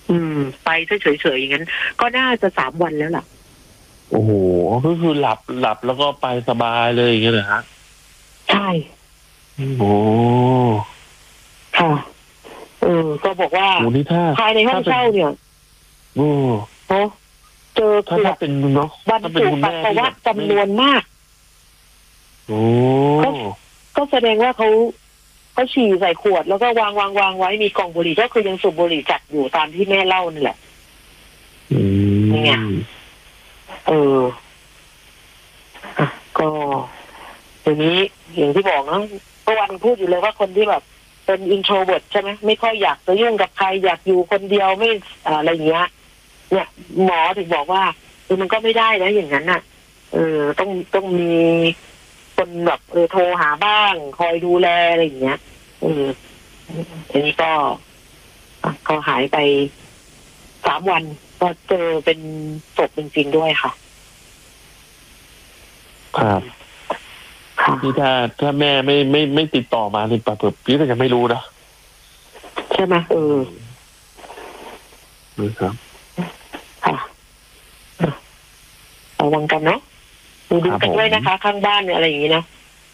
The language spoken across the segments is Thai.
ไปเฉยๆอย่างนั้นก็น่าจะ3 วันแล้วล่ะโอ้โหก็คือหลับแล้วก็ไปสบายเลยอย่างเงี้ยเหรอฮะใช่โอ้ค่ะก็บอกว่าโหนี่ภายในห้องเช่าเนี่ยโอ้เนาะเจอขวดเป็นเนาะบรรจุปัสสาวะจำนวนมากโอ้ก็แสดงว่าเขาฉี่ใส่ขวดแล้วก็วางไว้มีกล่องบุหรี่ก็คือยังสูบบุหรี่จัดอยู่ตามที่แม่เล่านั่นแหละนี่ไงก็ทีนี้อย่างที่บอกนะเมื่อวันพูดอยู่เลยว่าคนที่แบบเป็นอินโทรเวิร์ตใช่ไหมไม่ค่อยอยากจะยุ่งกับใครอยากอยู่คนเดียวไม่อะไรอย่างเงี้ยเนี่ยหมอถึงบอกว่ามันก็ไม่ได้นะอย่างนั้นน่ะต้องมีคนแบบโทรหาบ้างคอยดูแลอะไรอย่างเงี้ยทีนี้ก็หายไป3 วันก็เจอเป็นศพจริงๆด้วยค่ะครับที่ถ้าแม่ไม่ติดต่อมานี่ปะพี่ก็จะไม่รู้นะใช่ไหมครับค่ะระวังกันเนาะดูกันด้วยนะคะ ข้างบ้านเนี่ยอะไรอย่างนี้นะ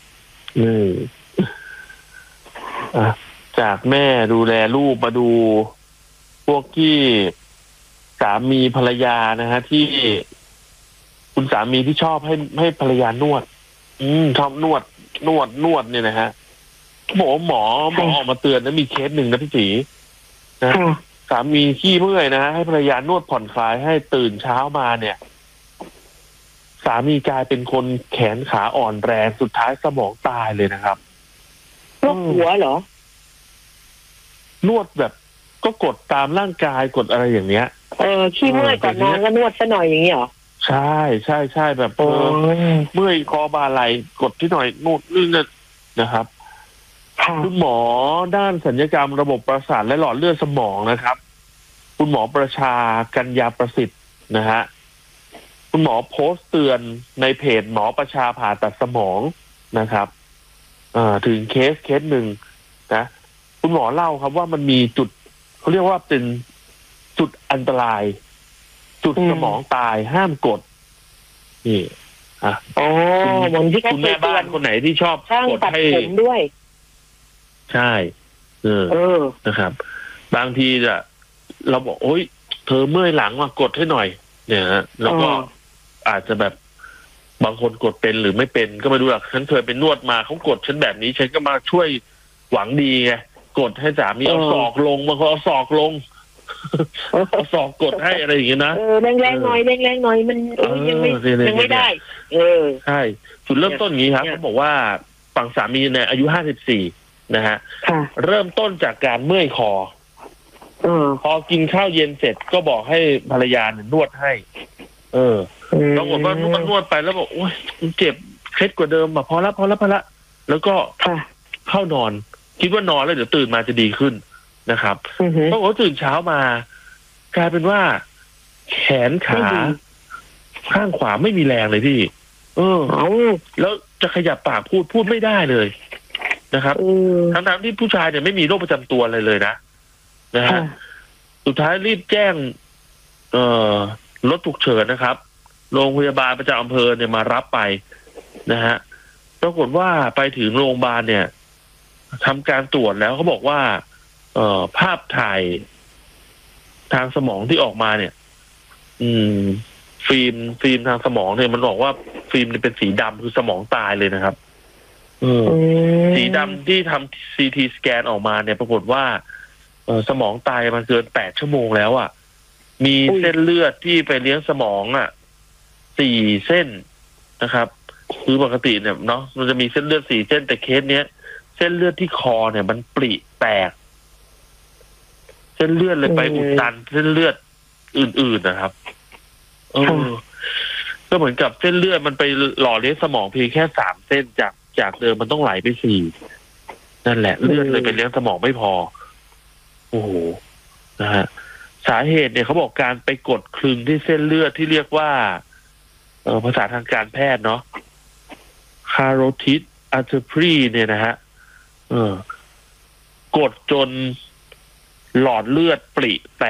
จากแม่ดูแลลูกมาดูพวกที่สามีภรรยานะฮะที่คุณสามีที่ชอบให้ภรรยานวดชอบนวดเนี่ยนะฮะบอกว่าหมอออกมาเตือนนะมีเคสหนึ่งนะพี่จีนะสามีขี้เมื่อยนะฮะให้ภรรยานวดผ่อนคลายให้ตื่นเช้ามาเนี่ยสามีกลายเป็นคนแขนขาอ่อนแรงสุดท้ายสมองตายเลยนะครับนวดหัวเหรอนวดแบบก็กดตามร่างกายกดอะไรอย่างเงี้ยขี้เมื่อยก่อนนอนก็นวดซะหน่อยอย่างเงี้ยเหรอใช่แบบเมื่อยคอบ่าไหล่กดที่หน่อยนู่นนี่นะครับคุณหมอด้านศัลยกรรมระบบประสาทและหลอดเลือดสมองนะครับคุณหมอประชากัญญาประสิทธิ์นะฮะคุณหมอโพสต์เตือนในเพจหมอประชาผ่าตัดสมองนะครับถึงเคสหนึ่งนะคุณหมอเล่าครับว่ามันมีจุดเขาเรียกว่าเป็นจุดอันตรายจุดสมองตายห้ามกดนี่คุณแม่บ้านคนไหนที่ชอบกดให้ด้วยใช่นะครับ บางทีเราบอกโอ๊ยเธอเมื่อยหลังมากดให้หน่อยเนี่ยฮะแล้วก็อาจจะแบบบางคนกดเป็นหรือไม่เป็นก็ไม่รู้หรอกฉันเคยเป็นนวดมาเขากดฉันแบบนี้ฉันก็มาช่วยหวังดีไงกดให้สามีเอาศอกลงบางคนเอาศอกลงเอาศอกกดให้อะไรอย่างเงี้ยนะแรงๆหน่อยแรงๆหน่อยมันยังไม่ได้ใช่จุดเริ่มต้นอย่างนี้ครับเขาบอกว่าฝั่งสามีเนี่ยอายุ54นะฮะเริ่มต้นจากการเมื่อยคอพอกินข้าวเย็นเสร็จก็บอกให้ภรรยานวดให้ปรากฏว่านวดไปแล้วบอกโอ๊ยเจ็บเคล็ดกว่าเดิมพอละแล้วก็เข้านอนคิดว่านอนแล้วเดี๋ยวตื่นมาจะดีขึ้นนะครับปรากฏว่าตื่นเช้ามากลายเป็นว่าแขนขาข้างขวาไม่มีแรงเลยพี่แล้วจะขยับปากพูดไม่ได้เลยนะครับทั้งที่ผู้ชายเนี่ยไม่มีโรคประจำตัวอะไรเลยนะฮะสุดท้ายรีบแจ้งรถฉุกเฉินนะครับโรงพยาบาลประจำอำเภอเนี่ยมารับไปนะฮะปรากฏว่าไปถึงโรงพยาบาลเนี่ยทำการตรวจแล้วเขาบอกว่าภาพถ่ายทางสมองที่ออกมาเนี่ยฟิล์มทางสมองเนี่ยมันบอกว่าฟิล์มเนี่ยเป็นสีดำคือสมองตายเลยนะครับสีดำที่ทำซีทีสแกนออกมาเนี่ยปรากฏว่าสมองตายมันเกิน8 ชั่วโมงแล้วอ่ะมีเส้นเลือดที่ไปเลี้ยงสมอง4 เส้นนะครับคือปกติเนี่ยเนาะมันจะมีเส้นเลือด4 เส้นแต่เคสเนี้ยเส้นเลือดที่คอเนี่ยมันปริแตกเส้นเลือดเลยไปอุดตันเส้นเลือดอื่นๆนะครับก็เหมือนกับเส้นเลือดมันไปหล่อเลี้ยงสมองเพียงแค่3 เส้นจากเดิมมันต้องไหลไป4นั่นแหละเลือดเลยไปเลี้ยงสมองไม่พอโอ้โหนะฮะสาเหตุเนี่ยเขาบอกการไปกดคลึงที่เส้นเลือดที่เรียกว่าภาษาทางการแพทย์เนาะ carotid artery เนี่ยนะฮะกดจนหลอดเลือดปริแต